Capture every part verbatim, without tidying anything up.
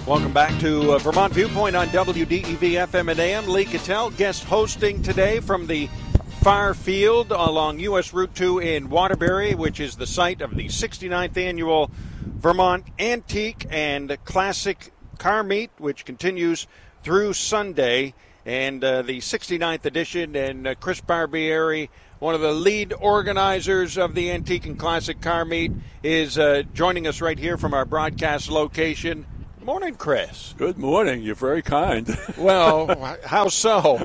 Welcome back to uh, Vermont Viewpoint on W D E V F M and A M. Lee Cattell, guest hosting today from the Far Field along U S Route two in Waterbury, which is the site of the sixty-ninth Annual Vermont Antique and Classic Car Meet, which continues through Sunday. And uh, the sixty-ninth edition, and uh, Chris Barbieri, one of the lead organizers of the Antique and Classic Car Meet, is uh, joining us right here from our broadcast location. Good morning, Chris. Good morning. You're very kind. Well, how so?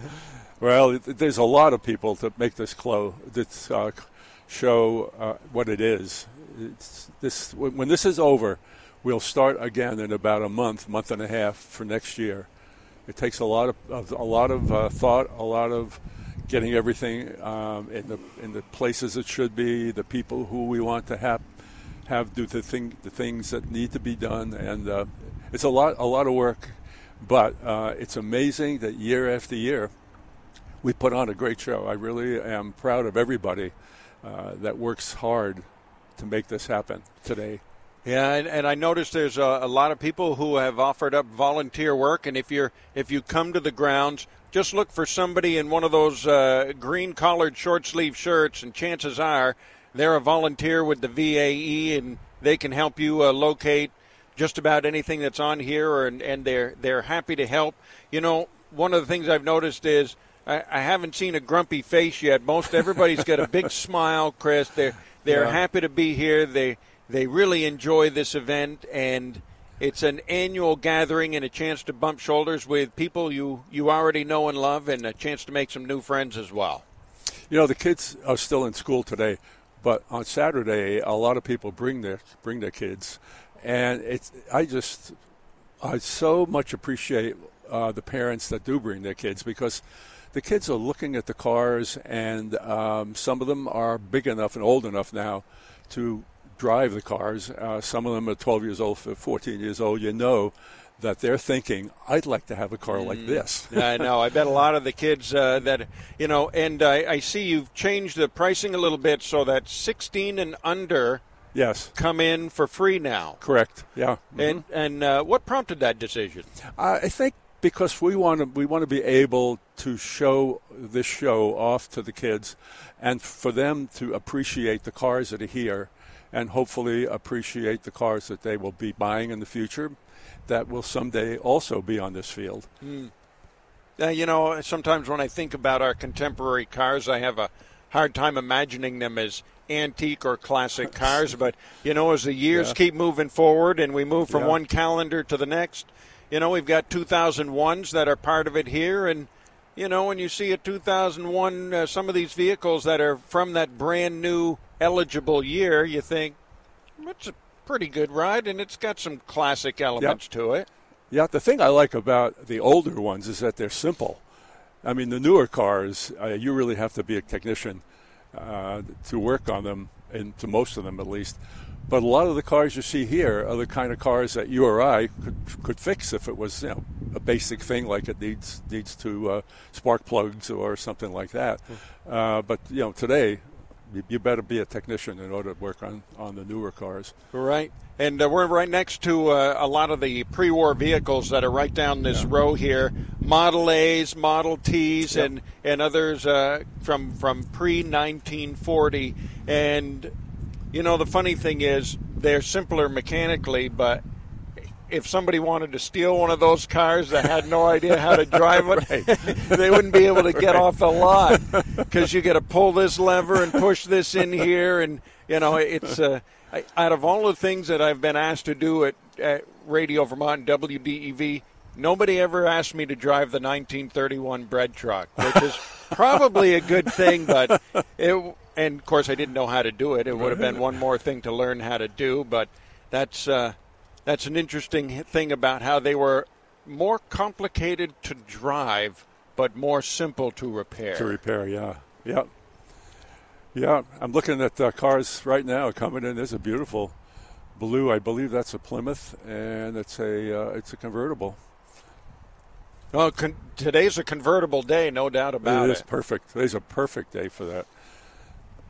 Well, there's a lot of people to make this clo- this uh, show uh, what it is. It's this when this is over, we'll start again in about a month, month and a half for next year. It takes a lot of, of a lot of uh, thought, a lot of getting everything um, in the in the places it should be, the people who we want to have have do the thing the things that need to be done, and uh, it's a lot a lot of work, but uh, it's amazing that year after year we put on a great show. I really am proud of everybody uh, that works hard to make this happen today. Yeah, and, and I noticed there's a, a lot of people who have offered up volunteer work, and if you're if you come to the grounds, just look for somebody in one of those uh, green-collared short-sleeve shirts, and chances are they're a volunteer with the V A E, and they can help you uh, locate just about anything that's on here, and, and they're they're happy to help. You know, one of the things I've noticed is I, I haven't seen a grumpy face yet. Most everybody's got a big smile, Chris. They're they're yeah. happy to be here. They they really enjoy this event, and it's an annual gathering and a chance to bump shoulders with people you, you already know and love, and a chance to make some new friends as well. You know, the kids are still in school today, but on Saturday, a lot of people bring their bring their kids, and it's I just I so much appreciate uh, the parents that do bring their kids, because the kids are looking at the cars, and um, some of them are big enough and old enough now to drive the cars. Uh, some of them are twelve years old, fourteen years old. You know that they're thinking, I'd like to have a car like this. Yeah, I know. I bet a lot of the kids uh, that, you know, and I, I see you've changed the pricing a little bit so that sixteen and under yes. come in for free now. Correct, yeah. Mm-hmm. And and uh, what prompted that decision? I think because we want to we want to be able to show this show off to the kids, and for them to appreciate the cars that are here, and hopefully appreciate the cars that they will be buying in the future that will someday also be on this field. Mm. Uh, you know, sometimes when I think about our contemporary cars, I have a hard time imagining them as antique or classic cars. But, you know, as the years yeah. keep moving forward and we move from yeah. one calendar to the next, you know, we've got two thousand ones that are part of it here. And, you know, when you see a two thousand one, uh, some of these vehicles that are from that brand new eligible year, you think, it's a pretty good ride, and it's got some classic elements yep. to it. Yeah, the thing I like about the older ones is that they're simple. I mean, the newer cars, uh, you really have to be a technician uh, to work on them, and to most of them at least. But a lot of the cars you see here are the kind of cars that you or I could could fix if it was, you know, a basic thing like it needs needs to uh, spark plugs or something like that. Mm. Uh, but you know, today, you better be a technician in order to work on, on the newer cars. Right. And uh, we're right next to uh, a lot of the pre-war vehicles that are right down this yeah. row here. Model A's, Model T's, yep. and, and others uh, from, from pre nineteen forty. And, you know, the funny thing is they're simpler mechanically, but if somebody wanted to steal one of those cars that had no idea how to drive it, right. they wouldn't be able to get right. off the lot, because you got to pull this lever and push this in here. And, you know, it's uh, I, out of all the things that I've been asked to do at, at Radio Vermont and W D E V, nobody ever asked me to drive the nineteen thirty-one bread truck, which is probably a good thing. But it, and, of course, I didn't know how to do it. It would have been one more thing to learn how to do. But that's uh, – That's an interesting thing about how they were more complicated to drive, but more simple to repair. To repair, yeah. Yeah. Yeah, I'm looking at uh, cars right now coming in. There's a beautiful blue, I believe that's a Plymouth, and it's a uh, it's a convertible. Oh, con- today's a convertible day, no doubt about it. It is perfect. Today's a perfect day for that.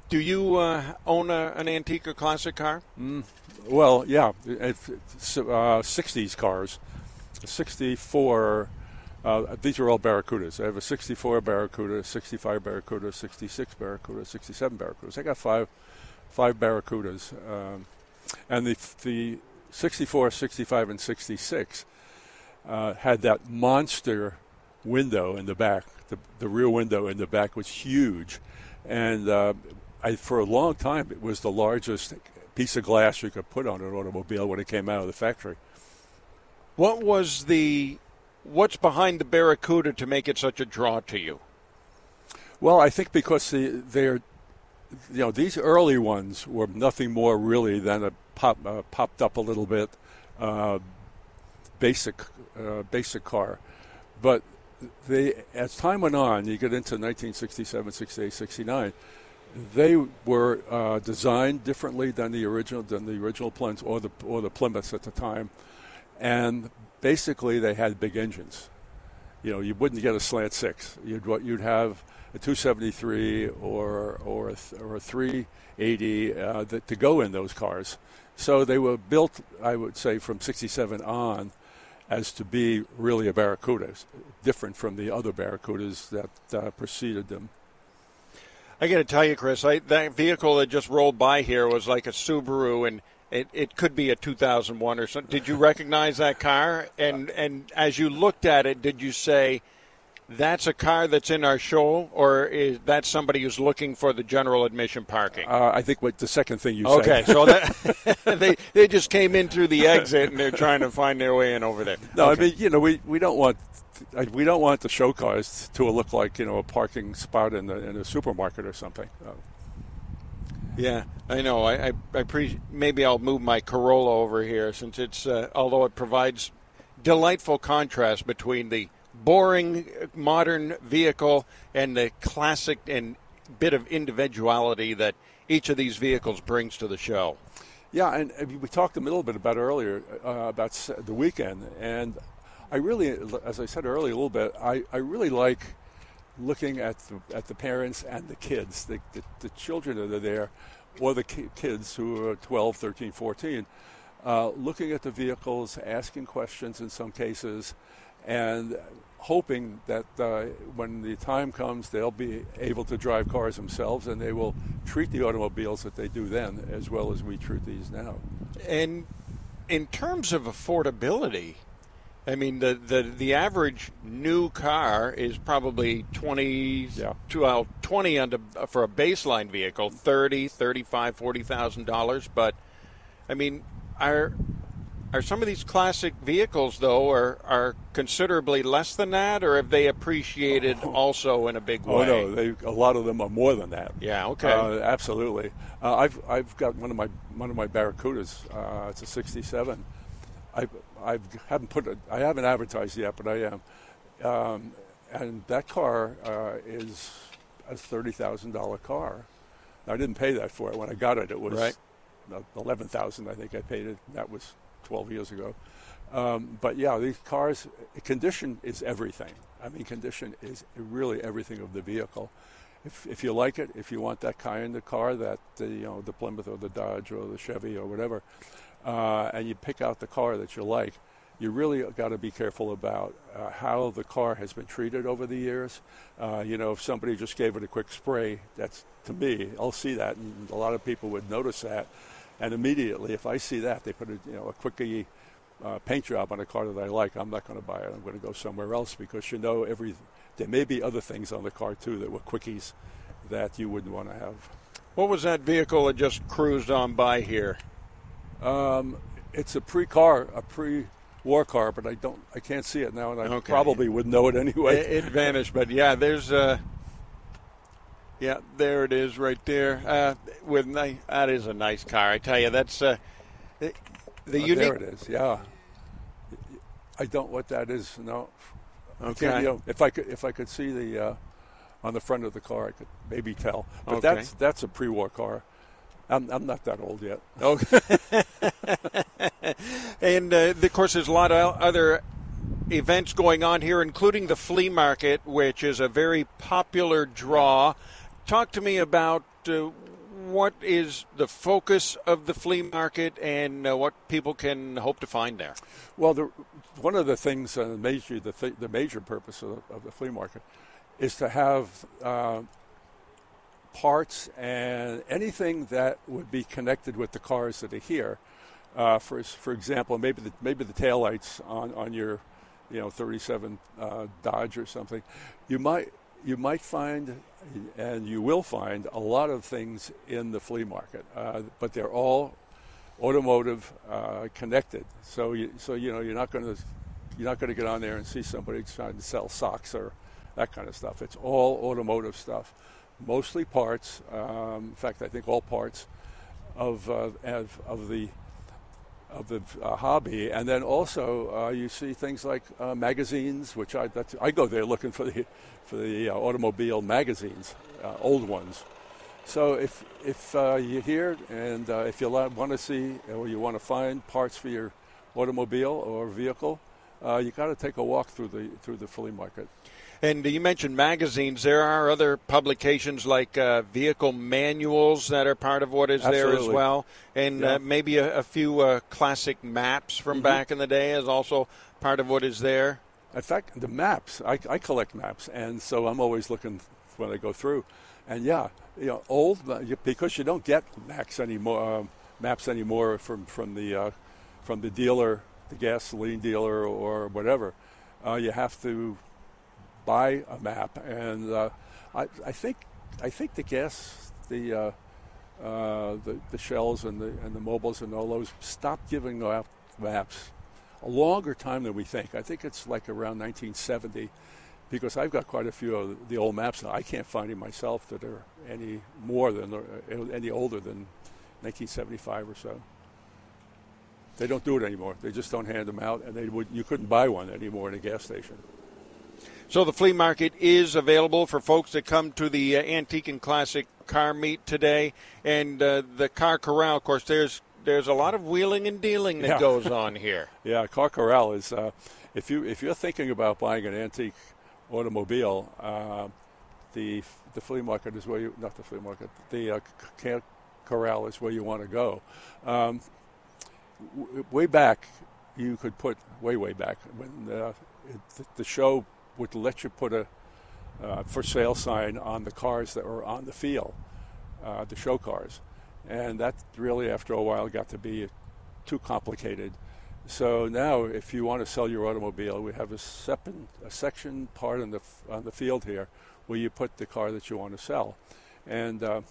Do you uh, own a, an antique or classic car? Mm, well, yeah, it's, uh, sixties cars, sixty-four. Uh, these are all Barracudas. I have a sixty-four Barracuda, sixty-five Barracuda, sixty-six Barracuda, sixty-seven Barracudas. I got five, five Barracudas, um, and the the sixty-four, sixty-five, and sixty-six uh, had that monster window in the back. The the rear window in the back was huge, and uh, I, for a long time, it was the largest piece of glass you could put on an automobile when it came out of the factory. What was the, what's behind the Barracuda to make it such a draw to you? Well, I think because the, they're, you know, these early ones were nothing more really than a pop, uh, popped up a little bit, uh, basic, uh, basic car, but they, as time went on, you get into nineteen sixty-seven, sixty-eight, sixty-nine. They were uh, designed differently than the original than the original Plymouths or the or the Plymouths at the time, and basically they had big engines. You know, you wouldn't get a slant six. You'd what you'd have a two seventy-three or or a, or a three eighty uh, that, to go in those cars. So they were built, I would say, from sixty-seven on, as to be really a Barracuda, different from the other Barracudas that uh, preceded them. I got to tell you, Chris, I, that vehicle that just rolled by here was like a Subaru, and it, it could be a two thousand one or something. Did you recognize that car? And and as you looked at it, did you say, that's a car that's in our show, or is that somebody who's looking for the general admission parking? Uh, I think what the second thing you okay, said. Okay, so that, they they just came in through the exit, and they're trying to find their way in over there. No, okay. I mean, you know, we, we don't want we don't want the show cars to look like, you know, a parking spot in the in a supermarket or something. Uh, Yeah, I know. I, I, I pre- maybe I'll move my Corolla over here, since it's uh, although it provides delightful contrast between the boring modern vehicle and the classic and bit of individuality that each of these vehicles brings to the show. Yeah, and we talked a little bit about earlier uh, about the weekend, and I really, as I said earlier a little bit, I, I really like looking at the, at the parents and the kids, the, the, the children that are there, or the ki- kids who are twelve, thirteen, fourteen, uh, looking at the vehicles, asking questions in some cases, and hoping that uh, when the time comes, they'll be able to drive cars themselves, and they will treat the automobiles that they do then as well as we treat these now. And in terms of affordability, I mean, the, the, the average new car is probably twenty, yeah. well, twenty under, for a baseline vehicle, thirty, thirty-five, forty thousand dollars. But I mean, are are some of these classic vehicles though are are considerably less than that, or have they appreciated oh. also in a big way? Oh no, they, a lot of them are more than that. Yeah, okay, uh, absolutely. Uh, I've I've got one of my one of my Barracudas. Uh, it's a sixty-seven. I I haven't put it, I haven't advertised yet, but I am, um, and that car uh, is a thirty thousand dollar car. Now, I didn't pay that for it when I got it. It was right. eleven thousand. I think I paid it. That was twelve years ago. Um, but yeah, these cars, condition is everything. I mean, condition is really everything of the vehicle. If if you like it, if you want that kind of car, that uh, you know, the Plymouth or the Dodge or the Chevy or whatever. Uh, and you pick out the car that you like, you really got to be careful about uh, how the car has been treated over the years. Uh, you know, if somebody just gave it a quick spray, that's, to me, I'll see that, and a lot of people would notice that. And immediately, if I see that, they put a, you know, a quickie uh, paint job on a car that I like, I'm not going to buy it. I'm going to go somewhere else, because you know, every there may be other things on the car, too, that were quickies that you wouldn't want to have. What was that vehicle that just cruised on by here? Um, it's a pre-car, a pre-war car, but I don't, I can't see it now, and I okay. probably would know it anyway. It, it vanished, but yeah, there's, uh, yeah, there it is right there. Uh, with nice, that is a nice car, I tell you. That's uh, the, the uh, unique. There it is. Yeah, I don't what that is. No. Okay. You know, if I could, if I could see the uh, on the front of the car, I could maybe tell. But okay. that's that's a pre-war car. I'm, I'm not that old yet. Okay. And, uh, of course, there's a lot of other events going on here, including the flea market, which is a very popular draw. Talk to me about uh, what is the focus of the flea market and uh, what people can hope to find there? Well, the, one of the things, uh, major, the, th- the major purpose of the, of the flea market is to have uh, parts and anything that would be connected with the cars that are here. Uh, for for example, maybe the maybe the taillights on, on your, you know, thirty-seven uh, Dodge or something. You might you might find, and you will find, a lot of things in the flea market, uh, but they're all automotive uh, connected. So you so you know you're not going to you're not going to get on there and see somebody trying to sell socks or that kind of stuff. It's all automotive stuff, mostly parts. Um, in fact, I think all parts of uh, of, of the of the uh, hobby. And then also uh, you see things like uh, magazines, which I that's, I go there looking for the for the uh, automobile magazines, uh, old ones. So if if uh, you're here and uh, if you want to see or you want to find parts for your automobile or vehicle, uh, you got to take a walk through the through the flea market. And you mentioned magazines. There are other publications like uh, vehicle manuals that are part of what is Absolutely. there as well. And yeah. uh, maybe a, a few uh, classic maps from mm-hmm. back in the day is also part of what is there. In fact, the maps, I, I collect maps, and so I'm always looking when I go through. And yeah, you know, old, because you don't get maps anymore, um, maps anymore from, from, the, uh, from the dealer, the gasoline dealer or whatever. Uh, you have to buy a map, and uh, I, I think I think the gas, the, uh, uh, the the Shells and the and the Mobiles and all those stopped giving out maps a longer time than we think. I think it's like around nineteen seventy, because I've got quite a few of the old maps now. I can't find any myself that are any more than uh, any older than nineteen seventy-five or so. They don't do it anymore. They just don't hand them out, and they would you couldn't buy one anymore in a gas station. So the flea market is available for folks that come to the uh, Antique and Classic Car Meet today. And uh, the Car Corral, of course, there's there's a lot of wheeling and dealing that yeah. goes on here. Yeah, Car Corral is, uh, if, you, if you're thinking about buying an antique automobile, uh, the the flea market is where you, not the flea market, the uh, Car Corral is where you want to go. Um, w- way back, you could put, way, way back, when uh, it, the show would let you put a uh, for sale sign on the cars that were on the field, uh, the show cars. And that really, after a while, got to be too complicated. So now, if you want to sell your automobile, we have a, sepen, a section part on the on the field here where you put the car that you want to sell. And, uh,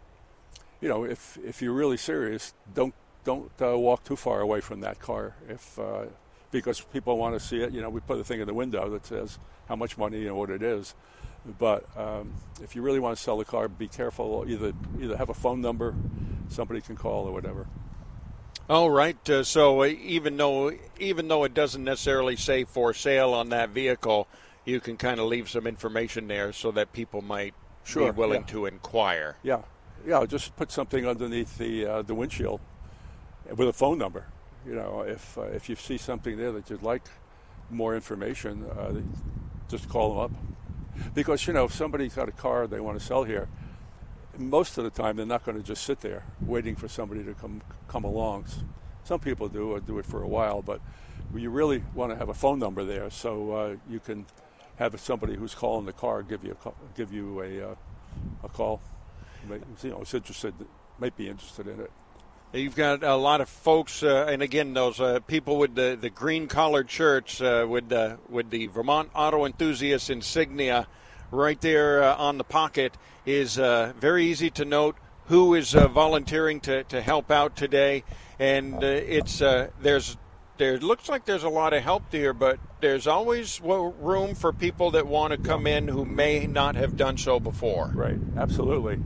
you know, if if you're really serious, don't, don't uh, walk too far away from that car if uh, because people want to see it. You know, we put a thing in the window that says how much money and what it is. But um, if you really want to sell the car, be careful. Either either have a phone number somebody can call or whatever. All right. Uh, so uh, even though even though it doesn't necessarily say for sale on that vehicle, you can kind of leave some information there so that people might sure, be willing yeah. to inquire. Yeah, yeah. Just put something underneath the uh, the windshield with a phone number. You know, if uh, if you see something there that you'd like more information, uh, just call them up. Because, you know, if somebody's got a car they want to sell here, most of the time they're not going to just sit there waiting for somebody to come come along. Some people do or do it for a while, but you really want to have a phone number there so uh, you can have somebody who's calling the car give you a call, give you a uh, a call. You know, is interested, might be interested in it. You've got a lot of folks, uh, and again, those uh, people with the, the green-collared shirts uh, with, the, with the Vermont Auto Enthusiast insignia right there uh, on the pocket is uh, very easy to note who is uh, volunteering to, to help out today. And uh, it's uh, there's there looks like there's a lot of help there, but there's always room for people that want to come in who may not have done so before. Right, absolutely.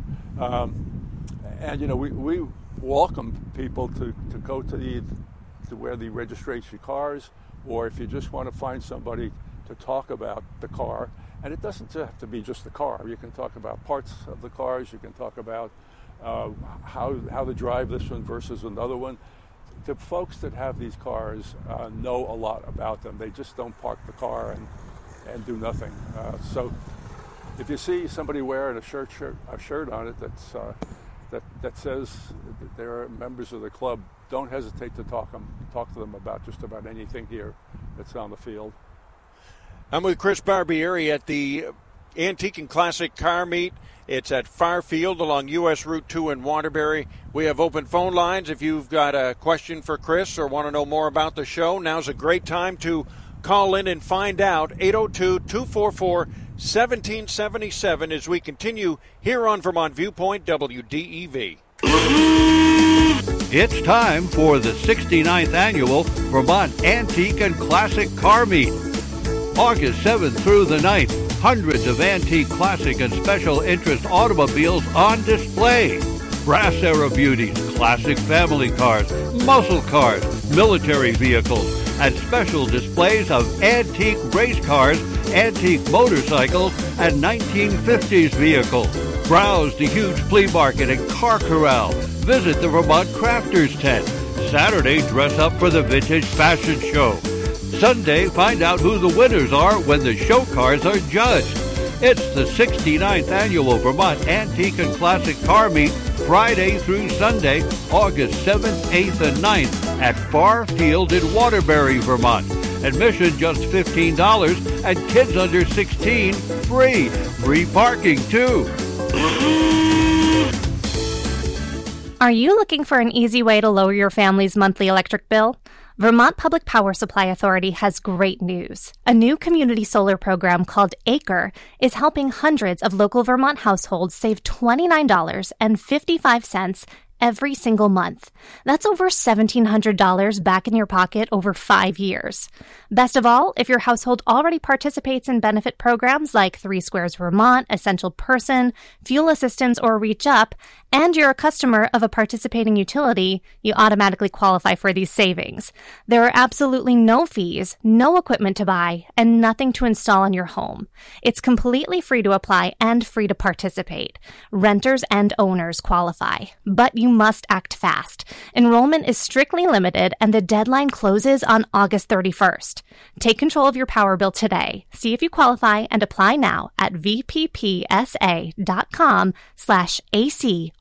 Um, and, you know, we... we welcome people to, to go to the to where the registration cars, or if you just want to find somebody to talk about the car. And it doesn't have to be just the car. You can talk about parts of the cars. You can talk about uh, how how to drive this one versus another one. The folks that have these cars uh, know a lot about them. They just don't park the car and and do nothing. Uh, so if you see somebody wearing a shirt shirt a shirt on it that's uh, that, that says that they're members of the club. Don't hesitate to talk them, talk to them about just about anything here that's on the field. I'm with Chris Barbieri at the Antique and Classic Car Meet. It's at Farfield along U S Route two in Waterbury. We have open phone lines. If you've got a question for Chris or want to know more about the show, now's a great time to call in and find out. eight oh two, two four four, one seven seven seven as we continue here on Vermont Viewpoint, W D E V. It's time for the sixty-ninth Annual Vermont Antique and Classic Car Meet. August seventh through the ninth, hundreds of antique, classic, and special interest automobiles on display. Brass era beauties, classic family cars, muscle cars, military vehicles, and special displays of antique race cars, antique motorcycles, and nineteen fifties vehicles. Browse the huge flea market and car corral. Visit the Vermont Crafters Tent. Saturday, dress up for the Vintage Fashion Show. Sunday, find out who the winners are when the show cars are judged. It's the sixty-ninth Annual Vermont Antique and Classic Car Meet, Friday through Sunday, August seventh, eighth, and ninth at Farfield in Waterbury, Vermont. Admission just fifteen dollars and kids under sixteen free. Free parking, too. Are you looking for an easy way to lower your family's monthly electric bill? Vermont Public Power Supply Authority has great news. A new community solar program called ACRE is helping hundreds of local Vermont households save twenty-nine dollars and fifty-five cents every single month. That's over seventeen hundred dollars back in your pocket over five years. Best of all, if your household already participates in benefit programs like Three Squares Vermont, Essential Person, Fuel Assistance, or Reach Up, and you're a customer of a participating utility, you automatically qualify for these savings. There are absolutely no fees, no equipment to buy, and nothing to install in your home. It's completely free to apply and free to participate. Renters and owners qualify, but you must act fast. Enrollment is strictly limited, and the deadline closes on August thirty-first. Take control of your power bill today. See if you qualify and apply now at vppsa.com slash ACRE.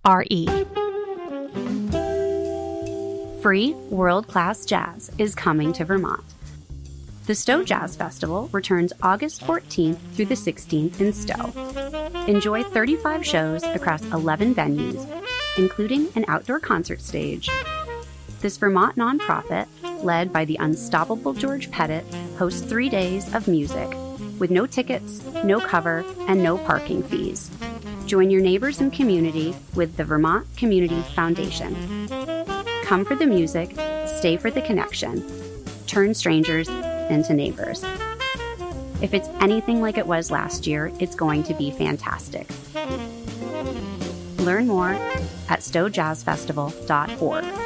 Free world-class jazz is coming to Vermont. The Stowe Jazz Festival returns August fourteenth through the sixteenth in Stowe. Enjoy thirty-five shows across eleven venues, including an outdoor concert stage. This Vermont nonprofit, led by the unstoppable George Pettit, hosts three days of music, with no tickets, no cover, and no parking fees. Join your neighbors and community with the Vermont Community Foundation. Come for the music, stay for the connection. Turn strangers into neighbors. If it's anything like it was last year, it's going to be fantastic. Learn more at stowe jazz festival dot org.